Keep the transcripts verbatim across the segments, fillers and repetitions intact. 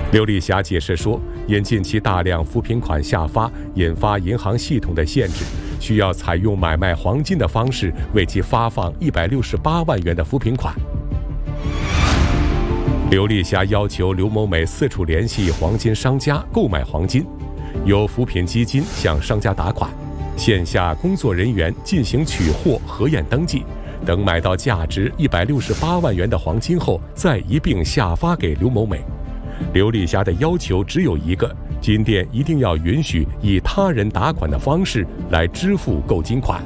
刘丽霞解释说，因近期大量扶贫款下发，引发银行系统的限制，需要采用买卖黄金的方式为其发放一百六十八万元的扶贫款。刘丽霞要求刘某美四处联系黄金商家购买黄金，由扶贫基金向商家打款，线下工作人员进行取货、核验登记，等买到价值一百六十八万元的黄金后，再一并下发给刘某美。刘丽霞的要求只有一个：金店一定要允许以他人打款的方式来支付购金款。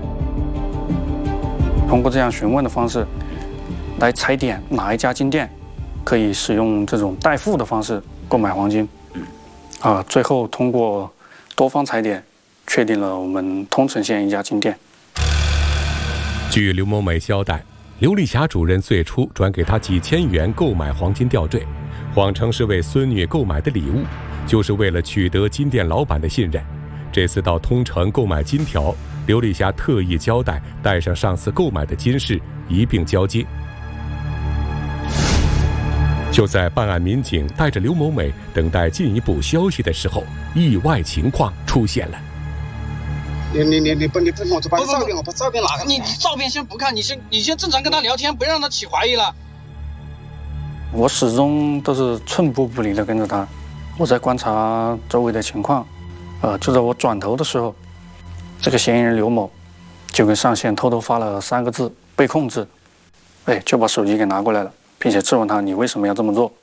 通过这样询问的方式，来踩点哪一家金店可以使用这种代付的方式购买黄金。啊，最后通过多方踩点，确定了我们通城县一家金店。 据刘某美交代，刘丽霞主任最初转给她几千元购买黄金吊坠，谎称是为孙女购买的礼物，就是为了取得金店老板的信任。这次到通城购买金条，刘丽霞特意交代带上上次购买的金饰一并交接。就在办案民警带着刘某美等待进一步消息的时候，意外情况出现了。 你你你你不你不我就把照片我把照片拿开。 你照片先不看，你先你先正常跟他聊天，不要让他起怀疑了。 我始终都是寸步不离的跟着他，我在观察周围的情况。呃，就在我转头的时候，这个嫌疑人刘某就跟上线偷偷发了三个字“被控制”，哎，就把手机给拿过来了，并且质问他：“你为什么要这么做？”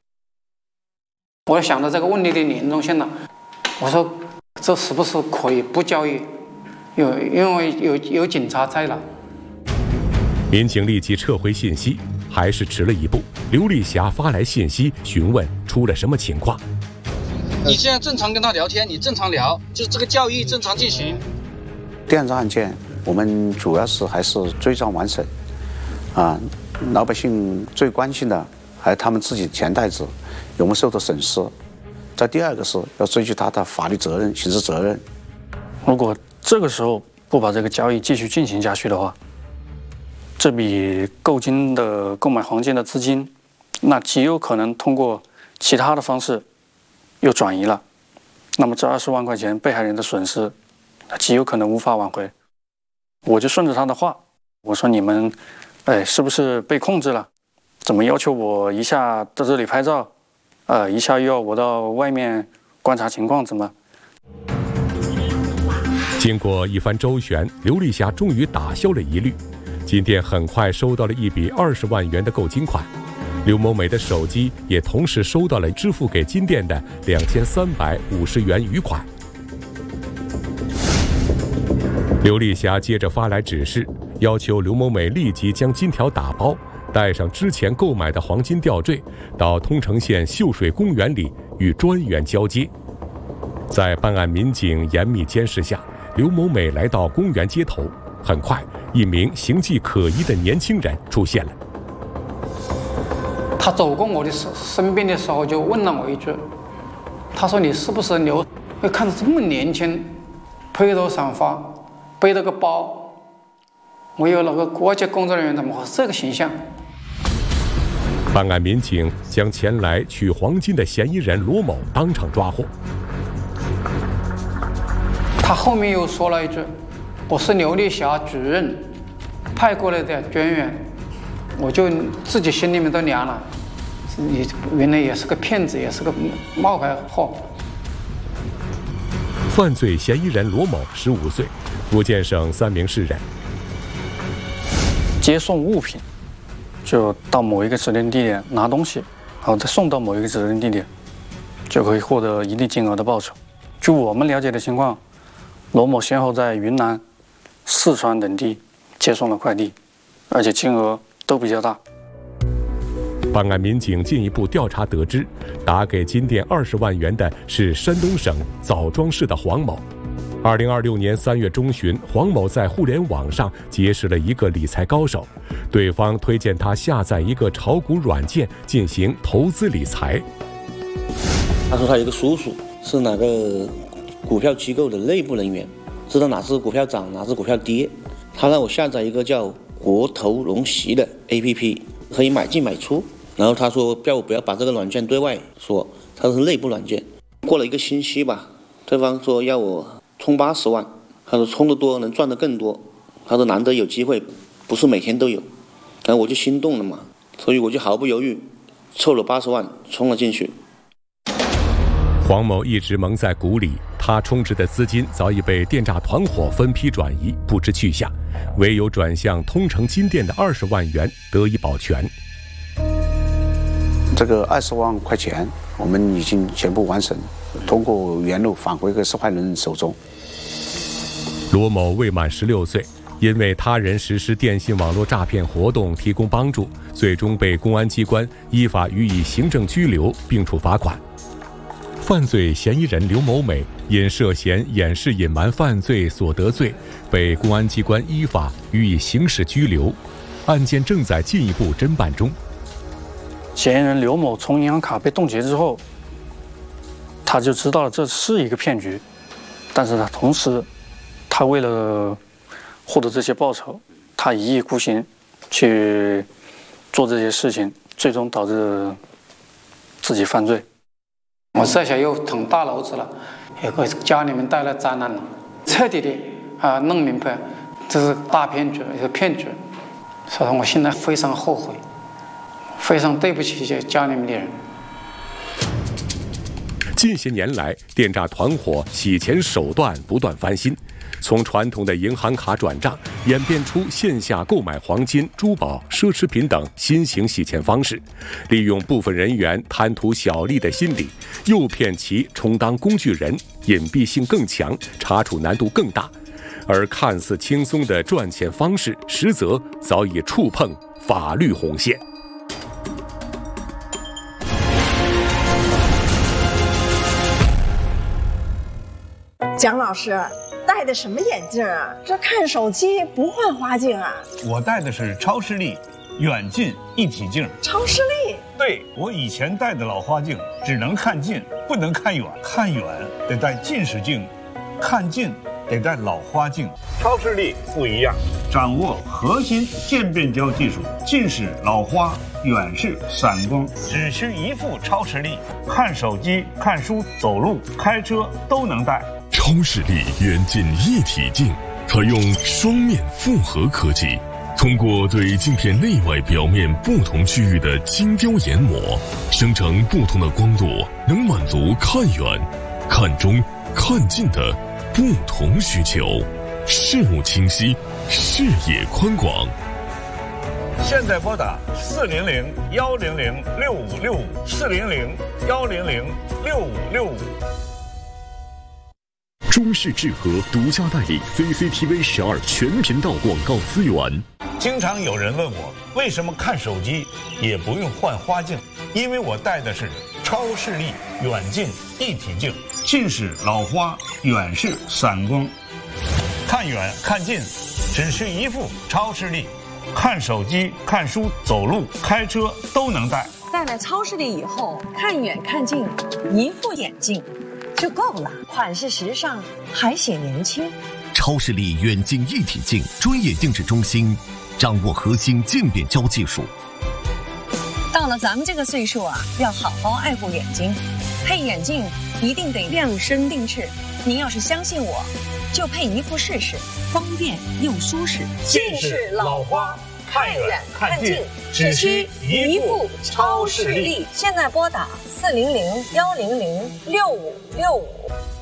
我想到这个问题的严重性了，我说这是不是可以不交易？有因为有有警察在了。 民警立即撤回信息，还是迟了一步。刘丽霞发来信息询问出了什么情况。 你现在正常跟他聊天，你正常聊，就是这个交易正常进行。 电子案件我们主要是还是追赃完审，啊，老百姓最关心的还有他们自己钱袋子有没有受到损失。再第二个是要追究他的法律责任、刑事责任。 如果这个时候不把这个交易继续进行下去的话，这笔购金的购买黄金的资金，那极有可能通过其他的方式又转移了。那么这二十万块钱被害人的损失，极有可能无法挽回。我就顺着他的话，我说你们，哎，是不是被控制了？怎么要求我一下到这里拍照，呃，一下又要我到外面观察情况，怎么？ 经过一番周旋，刘丽霞终于打消了疑虑。金店很快收到了一笔二十万元的购金款，刘某美的手机也同时收到了支付给金店的两千三百五十元余款。刘丽霞接着发来指示，要求刘某美立即将金条打包，带上之前购买的黄金吊坠，到通城县秀水公园里与专员交接。在办案民警严密监视下，刘某美来到公园街头，很快，一名形迹可疑的年轻人出现了。 他走过我的身边的时候，就问了我一句：“他说你是不是刘？会看着这么年轻，披头散发，背着个包，我有那个国家工作人员怎么会是这个形象？” 办案民警将前来取黄金的嫌疑人罗某当场抓获。 他后面又说了一句：“我是刘丽霞主任派过来的专员。”我就自己心里面都凉了，你原来也是个骗子，也是个冒牌货。 犯罪嫌疑人罗某十五岁，福建省三明市人。 接送物品，就到某一个指定地点拿东西，然后再送到某一个指定地点，就可以获得一定金额的报酬。据我们了解的情况，罗某先后在云南、四川等地接送了快递，而且金额都比较大。 办案民警进一步调查得知，打给金店二十万元的是山东省枣庄市的黄某。二零二六年三月中旬，黄某在互联网上结识了一个理财高手，对方推荐他下载一个炒股软件进行投资理财。 他说他有个叔叔是哪个股票机构的内部人员，知道哪只股票涨，哪只股票跌。他让我下载一个叫国投龙息的 A P P， 可以买进买出， 然后他说叫我不要把这个软件对外说，他说是内部软件。过了一个星期吧，对方说要我充八十万，他说充得多能赚得更多，他说难得有机会，不是每天都有，然后我就心动了嘛，所以我就毫不犹豫凑了八十万充了进去。 黄某一直蒙在鼓里，他充值的资金早已被电诈团伙分批转移，不知去向，唯有转向通城金店的二十万元得以保全。 这个二十万块钱我们已经全部完成，通过原路返回给受害人手中。 罗某未满十六岁，因为他人实施电信网络诈骗活动提供帮助，最终被公安机关依法予以行政拘留并处罚款。犯罪嫌疑人刘某美因涉嫌掩饰隐瞒犯罪所得罪，被公安机关依法予以刑事拘留，案件正在进一步侦办中。 嫌疑人刘某从银行卡被冻结之后，他就知道了这是一个骗局，但是他同时，他为了获得这些报酬，他一意孤行去做这些事情，最终导致自己犯罪。 我这下又捅大娄子了，也给家里面带来灾难了，彻底的啊弄明白这是大骗局，一个骗局。所以我现在非常后悔，非常对不起这家里面的人。 近些年来，电诈团伙洗钱手段不断翻新，从传统的银行卡转账演变出线下购买黄金、珠宝、奢侈品等新型洗钱方式，利用部分人员贪图小利的心理，诱骗其充当工具人，隐蔽性更强，查处难度更大。而看似轻松的赚钱方式，实则早已触碰法律红线。 蒋老师戴的什么眼镜啊？这看手机不换花镜啊？ 我戴的是超视力远近一体镜。 超视力？ 对，我以前戴的老花镜只能看近，不能看远，看远得戴近视镜，看近得戴老花镜。超视力不一样，掌握核心渐变焦技术，近视、老花、远视、散光，只需一副超视力，看手机、看书、走路、开车都能戴。 超视力远近一体镜采用双面复合科技，通过对镜片内外表面不同区域的精雕研磨，生成不同的光度，能满足看远、看中、看近的不同需求，视物清晰，视野宽广。 现在拨打四零零幺零零六五六五四零零幺零零六五六五。 中视智和独家代理 C C T V 十二全频道广告资源。 经常有人问我，为什么看手机也不用换花镜？因为我戴的是超视力远近一体镜，近视、老花、远视、散光，看远看近，只需一副超视力，看手机、看书、走路、开车都能戴。 戴了超视力以后，看远看近，一副眼镜就够了，款式时尚，还显年轻。 超视力远近一体镜专业定制中心，掌握核心渐变焦技术。 到了咱们这个岁数啊，要好好爱护眼睛，配眼镜一定得量身定制。您要是相信我，就配一副试试，方便又舒适。 近视、老花，看远看近，只需一副超视力。 现在拨打四零零幺零零六五六五。